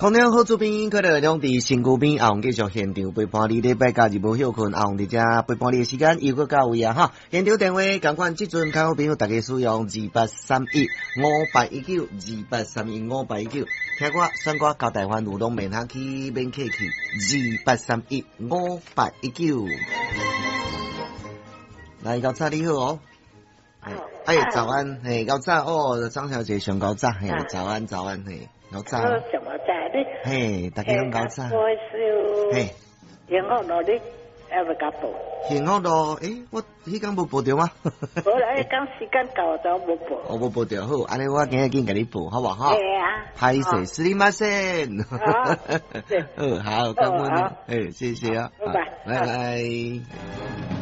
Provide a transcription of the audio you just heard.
空中好主编，快乐两地新古边，阿红继续现场陪伴你。礼拜假日无休困，阿红伫遮陪伴你的时间又搁到位啊！哈，现场电话赶快即阵开好朋友，大家使用2831581928315819，听歌选歌交台湾路拢免客气，免客气28315819。来，高早你好哦。哎，早安，嘿，高早哦，张小姐上高早，嘿，早安，早安，嘿，高早。 我上早你。 嘿，大家拢高早。嘿， 幸福路你还未甲报？ 幸福路，我迄天无报着吗？ 无啦，讲时间到就无报。 我无报着，好，安尼我今日紧甲你报，好不好？ 系啊。 歹势，すみません。好，感恩，谢谢啊， 拜拜， 拜拜。